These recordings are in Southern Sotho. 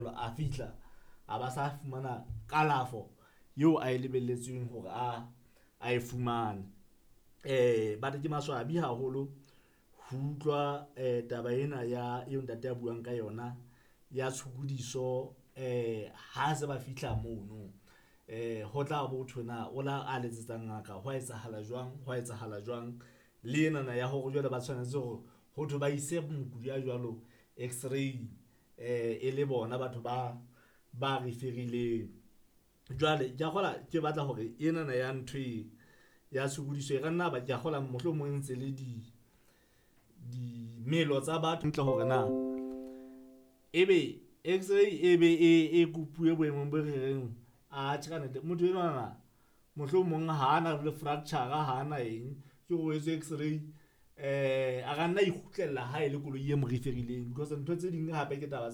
a fihla a ba sa fumana kalafo eo a e lebelletsweng hore a e fumane. Ba ke maswabi haholo ho utlwa taba ena ya eo ntate a buang ka yona ya tshokodiso ha se ba fihla mono. Ho tla botho na o la a letsetsang ngaka ho etsahala jwang le ena ya hore jwale ba tshwanetse hore ho thwe ba ise mokudi ya jwalo x-ray e le bona batho ba referileng. Jwale ke gola ke batla hore ena na ya ntho ya tshokodiso e ka nna ba ke gola mohlomong ntse le di melo tsa batho ntle hore na ebe x-ray ebe e kupuwe boemong bo reng a tshwanetse motho enwana mohlomong ha ana le fracture ha ana eng ke go etse x-ray a ka nna ikhutlella ha ile koloi e mo referileng because ntho tse ding hape ke taba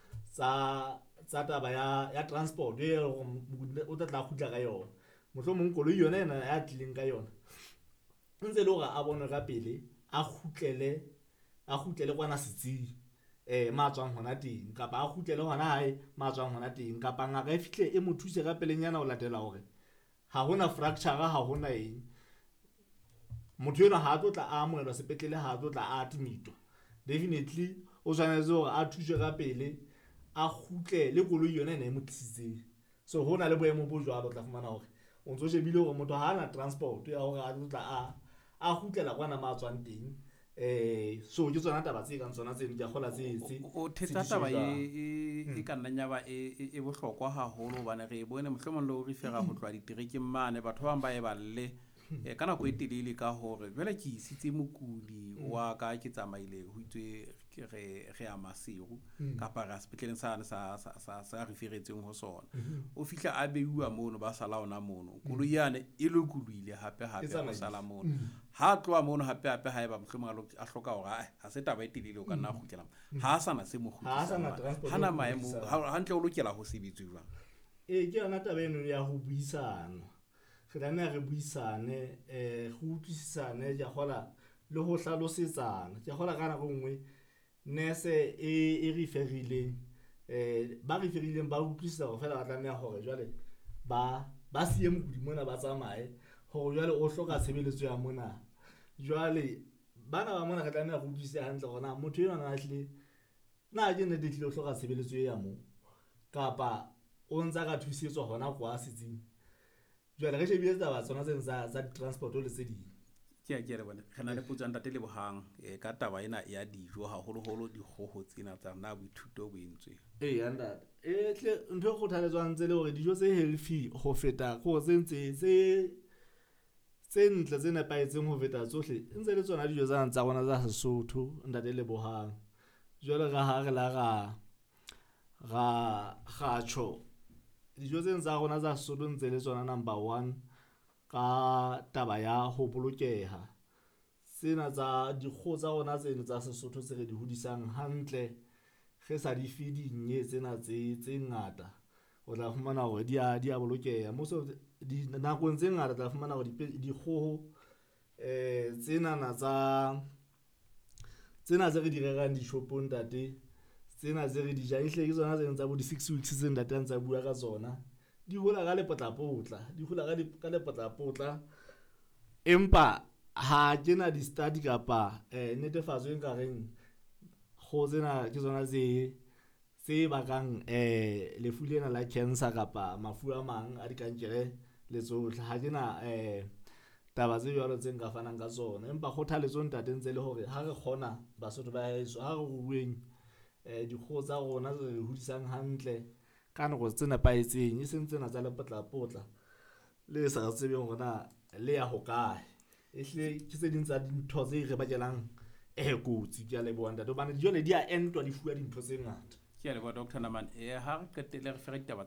tsa taba ya transport o tla khutla ka yona mohlomong koloi yona ena ya tlileng ka yona ntse le hore a bone ka pele a khutlele kwana setsing matswang hona teng kapa a khutlele hona hae matswang hona teng kapa ngaka e fihle e mo thuse ka pelenyana o latela hore ha hona fracture ha hona eng motho ena ha tlo tla a amohelwa sepetlele ha tlo tla a timitwa definitely o tshwanetse hore a thuswe ka pele a khutle le koloi yona ena e mo tlisitseng. So hona le boemo bo jwalo o tla fumana hore o ntso shebile hore motho ha ana transport ya hore a tlo tla a khutlela kwana matswang teng. So ke tsona taba tse kang tsona tse di gola tse o thetsa taba e ka nna nyaba e bohlokwa haholo hobane re bone mohlomong le hore fera ho tlwa ditereking mane batho ba ba e balle ka nako e telele ka hore jwale ke isitse mokudi wa ka ke tsamaile ho itswe re a Maseru kapa ra sepetleleng sa referetseng ho sona o fihla a beiwa mono ba sala ona mono koloi yane e lokuloile hape ho sala mono ha tloa mono hape ha eba mohlomong a hloka hore ha se taba e telele o ka nna khutlela ha sana se mo khutlisa hana maemo hantle o lokela ho sebetswe jwang ke yona taba eno ya ho buisana re tlameha re buisane go utlwisisane ja gola le ho hlalosetsana ja gola ka nako nngwe nurse e referileng ba referileng ba utlwisisa go fela ba tlameha hore jwale ba siye mokudi mona ba tsamaye hore jwale o hloka tshebeletso ya mona jwale bana ba mona re tlameha go utlwisisa hantle gona motho ena na hle na ke nnete tle o hloka tshebeletso ya mo kapa o ntsa ka thusetswa hona kwa setsing jwale re shebile taba tsona tse tsa transport le tse ding ke re bona re na le putsang ntate le bohang ka taba ena ya dijo haholo dikgoho tsena tsa na boithuto bo entswe yanda tle ntho go thaletswang tse le hore dijo tse healthy ho feta go tse ntle tse nepaetseng ho feta tsohle ntse le tsona dijo tsa rona tsa Sesotho ntate le bohang jwale ga ha re la ga tsho dijo tsa rona tsa Sesotho ntse le tsona number 1 ka taba ya ho bolokeha sena tsa dikgoho tsa rona tseno tsa Sesotho tse re di hodisang hantle ge sa di feeding tsena tse ngata o tla fumana hore di a bolokeha mo so di nakong tse ngata tla fumana hore dikgoho tsena tse re di rerang dishopong ntate tsena tse re di ja ihle ke tsona tse tsa bo di 6 weeks tse ntate a ntsa bua ka tsona di hola ka lepotlapotla empa ha kena di study kapa netefatso e nkareng go tsena ke tsona tse bakang lefu lena la cancer kapa mafu a mang a dikankere le tsohle ha kena taba tse jwalo tse nka fanang ka tsona empa kgothaletso ntate ntse le hore ha re kgona Basotho ba heso ha re rueng dikgoho tsa rona tse re hodisang hantle ka nako tse nepaetseng e seng tsena tsa lepotlapotla le sa tsebeng hona le ya hokae ehle ke tse ding tsa dintho tse re bakelang kotsi ke a leboha ntate hobane jwale di a entwa di fuwa dintho tse ngata ke a leboha Dr. Naman ha re qetelle re fere ditaba